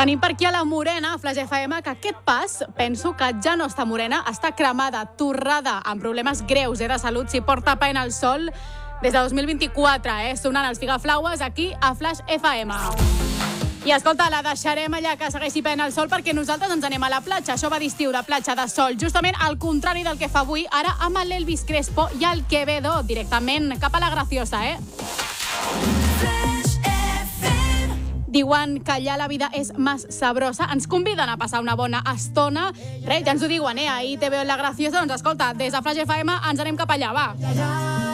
Tenim per aquí a la Morena, Flash FM, que aquest pas, penso que ja no està morena, està cremada, torrada, amb problemes greus de salut, si porta pena al sol des de 2024, sonant els Figaflaues aquí a Flash FM. I escolta, la deixarem allà que segueixi pena al sol perquè nosaltres ens anem a la platja. Això va d'estiu, de platja, de sol, justament al contrari del que fa avui, ara amb l'Elvis Crespo i el Quevedo, directament cap a la Graciosa, Diuen que allà la vida és més sabrosa. Ens conviden a passar una bona estona. Res, ja ens ho diuen, ahir te veo en la Graciosa. Doncs escolta, des de Flash FM ens anem cap allà, va.